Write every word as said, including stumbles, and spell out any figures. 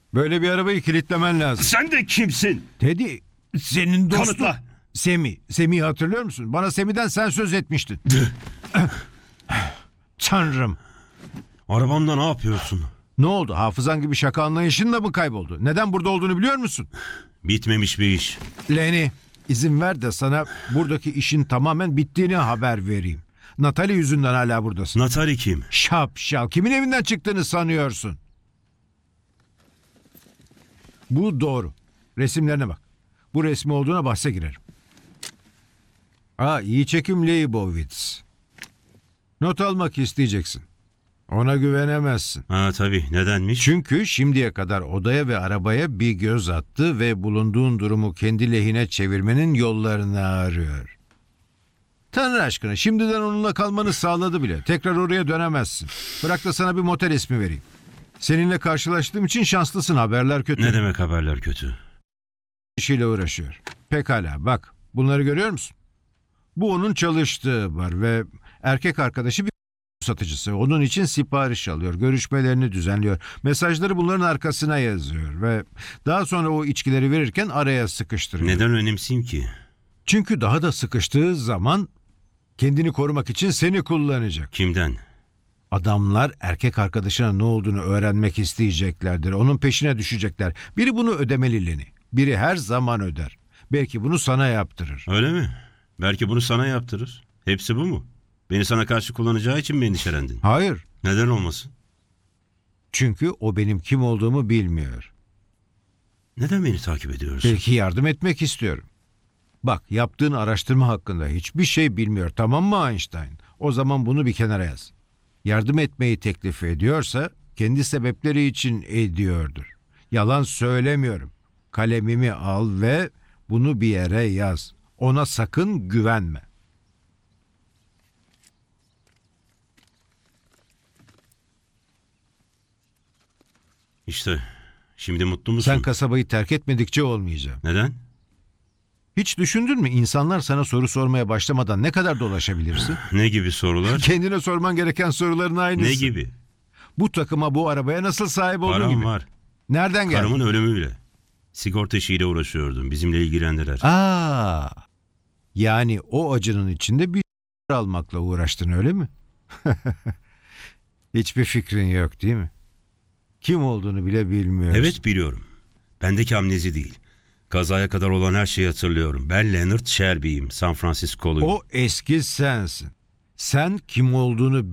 Böyle bir arabayı kilitlemen lazım. Sen de kimsin? Teddy, senin dostun. Kanıtla. Semi. Semi'yi hatırlıyor musun? Bana Semi'den sen söz etmiştin. Tanrım. Arabamda ne yapıyorsun? Ne oldu? Hafızan gibi şaka anlayışın da mı kayboldu? Neden burada olduğunu biliyor musun? Bitmemiş bir iş. Lenny, izin ver de sana buradaki işin tamamen bittiğini haber vereyim. Natalie yüzünden hala buradasın. Natalie kim? Şapşal. Kimin evinden çıktığını sanıyorsun? Bu doğru. Resimlerine bak. Bu resmi olduğuna bahse girerim. Aa, iyi çekim Leibovitz. Not almak isteyeceksin. Ona güvenemezsin. Ha tabii, nedenmiş? Çünkü şimdiye kadar odaya ve arabaya bir göz attı ve bulunduğun durumu kendi lehine çevirmenin yollarını arıyor. Tanrı aşkına, şimdiden onunla kalmanı sağladı bile. Tekrar oraya dönemezsin. Bırak da sana bir motel ismi vereyim. Seninle karşılaştığım için şanslısın, haberler kötü. Ne demek haberler kötü? İşiyle uğraşıyor. Pekala, bak bunları görüyor musun? Bu onun çalıştığı bar ve erkek arkadaşı bir satıcısı. Onun için sipariş alıyor, görüşmelerini düzenliyor. Mesajları bunların arkasına yazıyor ve daha sonra o içkileri verirken araya sıkıştırıyor. Neden önemseyim ki? Çünkü daha da sıkıştığı zaman kendini korumak için seni kullanacak. Kimden? Adamlar erkek arkadaşına ne olduğunu öğrenmek isteyeceklerdir. Onun peşine düşecekler. Biri bunu ödemeli Lenny. Biri her zaman öder. Belki bunu sana yaptırır. Öyle mi? Belki bunu sana yaptırır. Hepsi bu mu? Beni sana karşı kullanacağı için mi endişelendin? Hayır. Neden olmasın? Çünkü o benim kim olduğumu bilmiyor. Neden beni takip ediyorsun? Belki yardım etmek istiyorum. Bak, yaptığın araştırma hakkında hiçbir şey bilmiyor, tamam mı Einstein? O zaman bunu bir kenara yaz. Yardım etmeyi teklif ediyorsa kendi sebepleri için ediyordur. Yalan söylemiyorum. Kalemimi al ve bunu bir yere yaz. Ona sakın güvenme. İşte, şimdi mutlu musun? Sen kasabayı terk etmedikçe olmayacağım. Neden? Hiç düşündün mü insanlar sana soru sormaya başlamadan ne kadar dolaşabilirsin? Ne gibi sorular? Kendine sorman gereken soruların aynısı. Ne gibi? Bu takıma, bu arabaya nasıl sahip olduğun Param gibi. var. Nereden geldi? Karımın ölümü bile. Sigorta işiyle uğraşıyordum. Bizimle ilgilendiler. Aa, yani o acının içinde bir almakla uğraştın, öyle mi? Hiçbir fikrin yok değil mi? Kim olduğunu bile bilmiyorsun. Evet, biliyorum. Bendeki amnezi değil. Kazaya kadar olan her şeyi hatırlıyorum. Ben Leonard Shelby'yim. San Francisco'luyum. O eski sensin. Sen kim olduğunu